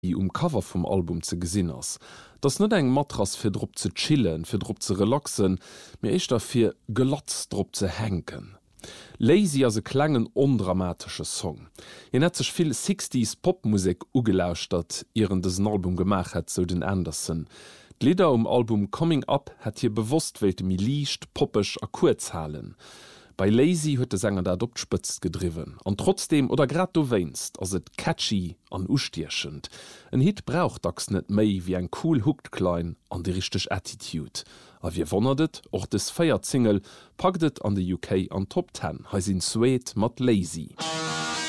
die Cover vom Album ze gesinn ass. Das net eng Matras fir Dr ze chillen, fir Dr ze relaxen, mir ich dafir Glatzdrap ze henken. Lazy as se klangen undramatische Song. Je net sech viel 60s Popmusik ugelauscht dat ihren dessen Album gemacht hat so den Anderson. Lieder Album Coming Up hat hier bewusst welte mi liicht, poppech a Kurzhalen. Bei Lazy huet de Sänger dat opspëtzt gedriven. An trotzdem oder grad du weinst, ass et catchy an ustierchend. En Hit braucht dacks net méi wie en cool hooked klein an de richteg Attitude. A wie wonnerdet, och des Feiertsingle paktet an de UK an Top 10, he sinn Sweet mat Lazy.